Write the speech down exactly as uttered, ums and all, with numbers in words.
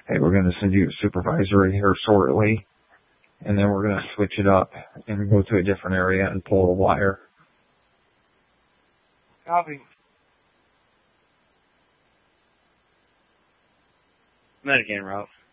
hey, we're going to send you a supervisory here shortly, and then we're going to switch it up and go to a different area and pull the wire. Copy. Medic en route.